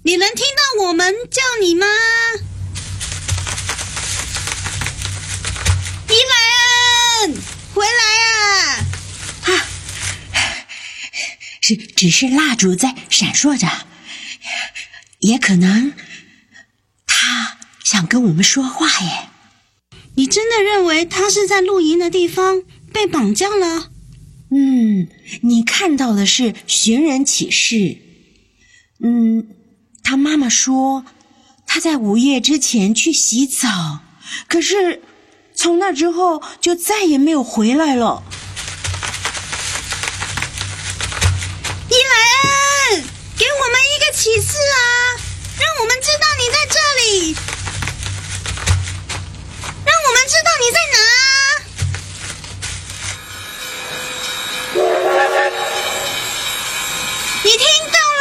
你能听到我们叫你吗？伊莱恩，回来啊！ 只是蜡烛在闪烁着，也可能他想跟我们说话耶。 你真的认为他是在露营的地方被绑架了？ 你看到的是寻人启事。他妈妈说他在午夜之前去洗澡，可是从那之后就再也没有回来了。 伊莱恩，给我们一个启示啊，让我们知道你在这里，让我们知道你在哪。你听